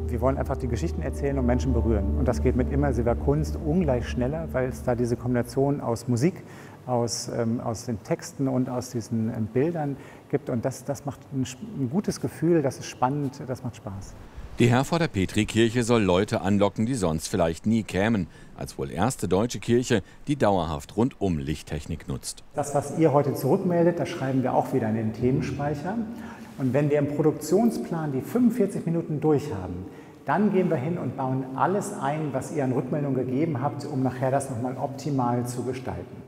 Wir wollen einfach die Geschichten erzählen und Menschen berühren. Und das geht mit Immersiver Kunst ungleich schneller, weil es da diese Kombination aus Musik, aus den Texten und aus diesen Bildern gibt. Und das macht ein gutes Gefühl, das ist spannend, das macht Spaß. Die Herforder Petrikirche soll Leute anlocken, die sonst vielleicht nie kämen. Als wohl erste deutsche Kirche, die dauerhaft rundum Lichttechnik nutzt. Das, was ihr heute zurückmeldet, das schreiben wir auch wieder in den Themenspeicher. Und wenn wir im Produktionsplan die 45 Minuten durch haben, dann gehen wir hin und bauen alles ein, was ihr an Rückmeldung gegeben habt, um nachher das nochmal optimal zu gestalten.